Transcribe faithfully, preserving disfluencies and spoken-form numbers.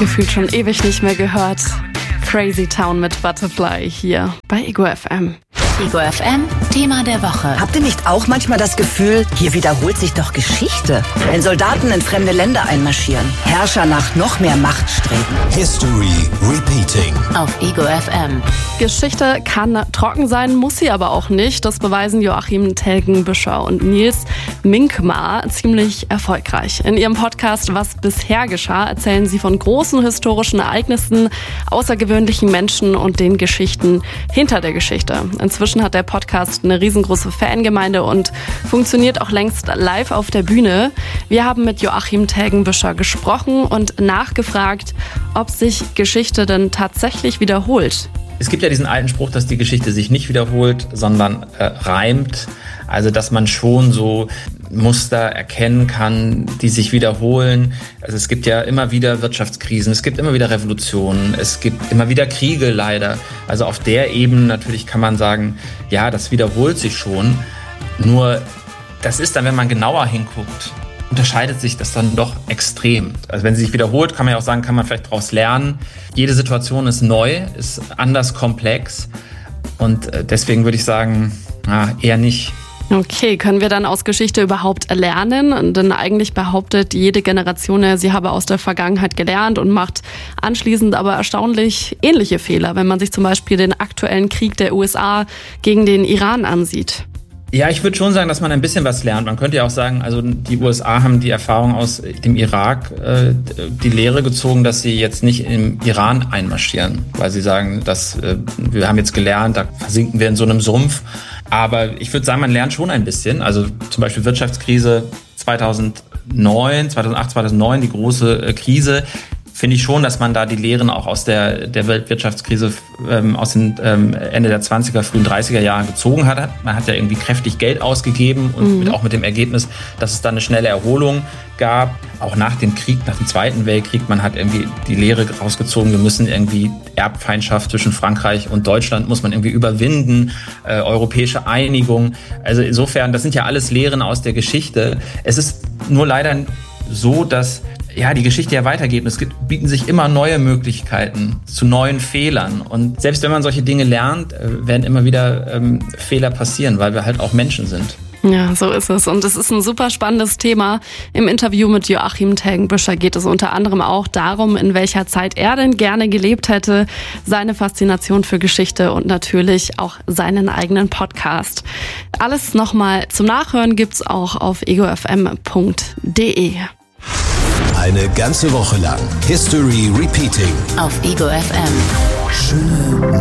Gefühlt schon ewig nicht mehr gehört. Crazy Town mit Butterfly hier bei Ego F M. Ego F M, Thema der Woche. Habt ihr nicht auch manchmal das Gefühl, hier wiederholt sich doch Geschichte? Wenn Soldaten in fremde Länder einmarschieren, Herrscher nach noch mehr Macht streben. History repeating. Auf Ego F M. Geschichte kann trocken sein, muss sie aber auch nicht. Das beweisen Joachim Telgenbüscher und Nils Minkmar ziemlich erfolgreich. In ihrem Podcast Was bisher geschah, erzählen sie von großen historischen Ereignissen, außergewöhnlichen Menschen und den Geschichten hinter der Geschichte. Inzwischen hat der Podcast eine riesengroße Fangemeinde und funktioniert auch längst live auf der Bühne. Wir haben mit Joachim Telgenbüscher gesprochen und nachgefragt, ob sich Geschichte denn tatsächlich wiederholt. Es gibt ja diesen alten Spruch, dass die Geschichte sich nicht wiederholt, sondern äh, reimt. Also dass man schon so Muster erkennen kann, die sich wiederholen. Also es gibt ja immer wieder Wirtschaftskrisen, es gibt immer wieder Revolutionen, es gibt immer wieder Kriege leider. Also auf der Ebene natürlich kann man sagen, ja, das wiederholt sich schon. Nur das ist dann, wenn man genauer hinguckt, unterscheidet sich das dann doch extrem. Also wenn sie sich wiederholt, kann man ja auch sagen, kann man vielleicht daraus lernen. Jede Situation ist neu, ist anders komplex und deswegen würde ich sagen, na, eher nicht. Okay, können wir dann aus Geschichte überhaupt lernen? Denn eigentlich behauptet jede Generation, sie habe aus der Vergangenheit gelernt und macht anschließend aber erstaunlich ähnliche Fehler, wenn man sich zum Beispiel den aktuellen Krieg der U S A gegen den Iran ansieht. Ja, ich würde schon sagen, dass man ein bisschen was lernt. Man könnte ja auch sagen, also die U S A haben die Erfahrung aus dem Irak, äh, die Lehre gezogen, dass sie jetzt nicht im Iran einmarschieren, weil sie sagen, dass äh, wir haben jetzt gelernt, da versinken wir in so einem Sumpf. Aber ich würde sagen, man lernt schon ein bisschen. Also zum Beispiel Wirtschaftskrise zweitausendneun, zweitausendacht, zweitausendneun, die große äh, Krise. Finde ich schon, dass man da die Lehren auch aus der, der Weltwirtschaftskrise ähm, aus den ähm, Ende der zwanziger, frühen dreißiger Jahren gezogen hat. Man hat ja irgendwie kräftig Geld ausgegeben und mhm. mit, auch mit dem Ergebnis, dass es dann eine schnelle Erholung gab. Auch nach dem Krieg, nach dem Zweiten Weltkrieg, man hat irgendwie die Lehre rausgezogen, wir müssen irgendwie Erbfeindschaft zwischen Frankreich und Deutschland muss man irgendwie überwinden, äh, europäische Einigung. Also insofern, das sind ja alles Lehren aus der Geschichte. Es ist nur leider so, dass ja, die Geschichte ja weitergeht. Es gibt, bieten sich immer neue Möglichkeiten zu neuen Fehlern. Und selbst wenn man solche Dinge lernt, werden immer wieder ähm, Fehler passieren, weil wir halt auch Menschen sind. Ja, so ist es. Und es ist ein super spannendes Thema. Im Interview mit Joachim Telgenbüscher geht es unter anderem auch darum, in welcher Zeit er denn gerne gelebt hätte, seine Faszination für Geschichte und natürlich auch seinen eigenen Podcast. Alles nochmal zum Nachhören gibt's auch auf ego f m punkt d e. Eine ganze Woche lang History repeating. Auf Ego F M. Schöne